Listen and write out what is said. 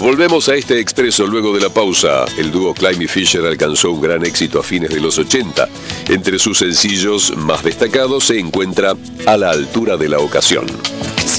Volvemos a este expreso luego de la pausa. El dúo Climby Fisher alcanzó un gran éxito a fines de los 80. Entre sus sencillos más destacados se encuentra A la altura de la ocasión.